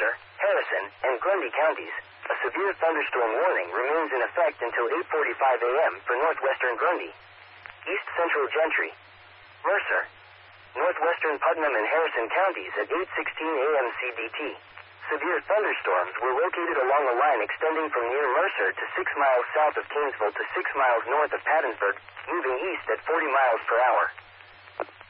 Mercer, Harrison, and Grundy counties, a severe thunderstorm warning remains in effect until 8:45 a.m. for northwestern Grundy. East Central Gentry, Mercer, northwestern Putnam and Harrison counties at 8:16 a.m. CDT. Severe thunderstorms were located along a line extending from near Mercer to 6 miles south of Kingsville to 6 miles north of Pattonsburg, moving east at 40 miles per hour.